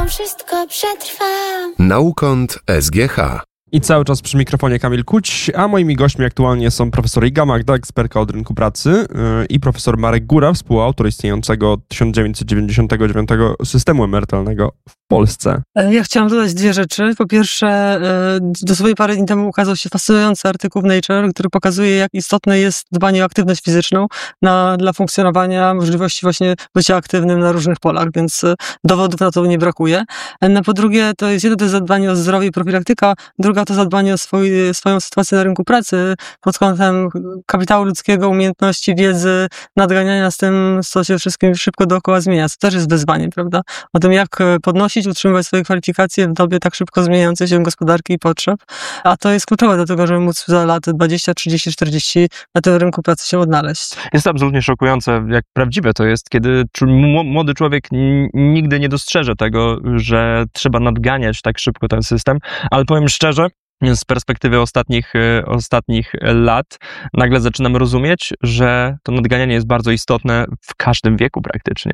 wszystko przetrwa. Naukąt SGH. I cały czas przy mikrofonie Kamil Kuć, a moimi gośćmi aktualnie są profesor Iga Magda, ekspertka od rynku pracy, i profesor Marek Góra, współautor istniejącego od 1999 systemu emerytalnego w Polsce. Ja chciałam dodać dwie rzeczy. Po pierwsze, dosłownie parę dni temu ukazał się fascynujący artykuł w Nature, który pokazuje, jak istotne jest dbanie o aktywność fizyczną dla funkcjonowania, możliwości właśnie bycia aktywnym na różnych polach, więc dowodów na to nie brakuje. No, po drugie, to jest jedno to jest zadbanie o zdrowie i profilaktyka, druga to zadbanie o swoją sytuację na rynku pracy pod kątem kapitału ludzkiego, umiejętności, wiedzy, nadganiania z tym, co się wszystkim szybko dookoła zmienia, co też jest wyzwaniem, prawda? O tym, jak podnosić, utrzymywać swoje kwalifikacje w dobie tak szybko zmieniającej się gospodarki i potrzeb, a to jest kluczowe do tego, żeby móc za lat 20, 30, 40 na tym rynku pracy się odnaleźć. Jest to absolutnie szokujące, jak prawdziwe to jest, kiedy młody człowiek nigdy nie dostrzeże tego, że trzeba nadganiać tak szybko ten system, ale powiem szczerze, z perspektywy ostatnich lat nagle zaczynam rozumieć, że to nadganianie jest bardzo istotne w każdym wieku praktycznie.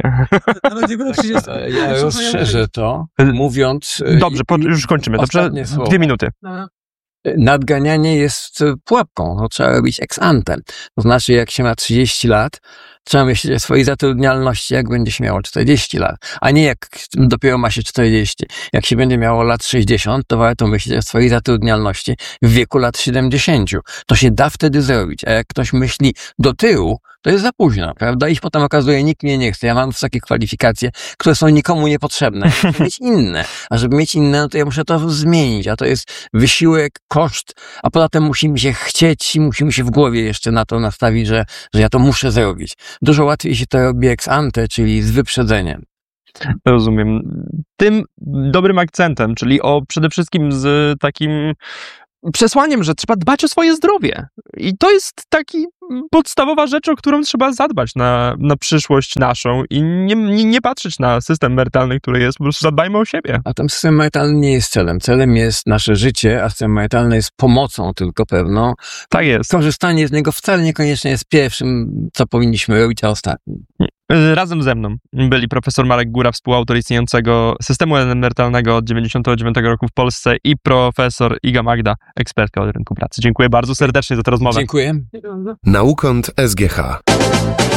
Ja rozszerzę to, mówiąc... Dobrze, już kończymy. Dobrze? 2 minuty. Nadganianie jest pułapką. To trzeba robić ex ante. To znaczy, jak się ma 30 lat, trzeba myśleć o swojej zatrudnialności, jak będzie się miało 40 lat, a nie jak dopiero ma się 40. Jak się będzie miało lat 60, to warto myśleć o swojej zatrudnialności w wieku lat 70. To się da wtedy zrobić, a jak ktoś myśli do tyłu, to jest za późno, prawda? I potem okazuje, nikt mnie nie chce. Ja mam takie kwalifikacje, które są nikomu niepotrzebne. Ja muszę mieć inne. A żeby mieć inne, no to ja muszę to zmienić. A to jest wysiłek, koszt, a poza tym musi mi się chcieć i musi mi się w głowie jeszcze na to nastawić, że ja to muszę zrobić. Dużo łatwiej się to robi ex ante, czyli z wyprzedzeniem. Rozumiem. Tym dobrym akcentem, czyli przede wszystkim z takim przesłaniem, że trzeba dbać o swoje zdrowie. I to jest taki podstawowa rzecz, o którą trzeba zadbać na przyszłość naszą i nie patrzeć na system emerytalny, który jest, po prostu zadbajmy o siebie. A ten system emerytalny nie jest celem. Celem jest nasze życie, a system emerytalny jest pomocą tylko pewną. Tak jest. Korzystanie z niego wcale niekoniecznie jest pierwszym, co powinniśmy robić, a ostatnim. Razem ze mną byli profesor Marek Góra, współautor istniejącego systemu emerytalnego od 1999 roku w Polsce, i profesor Iga Magda, ekspertka od rynku pracy. Dziękuję bardzo serdecznie za tę rozmowę. Dziękuję. Naukąt SGH.